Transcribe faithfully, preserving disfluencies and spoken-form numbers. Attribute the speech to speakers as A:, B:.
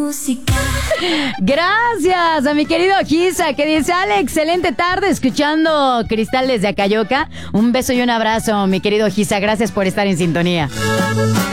A: música.
B: Gracias a mi querido Gisa, que dice: Ale, excelente tarde escuchando Cristal desde Acayoca. Un beso y un abrazo, mi querido Gisa. Gracias por estar en sintonía.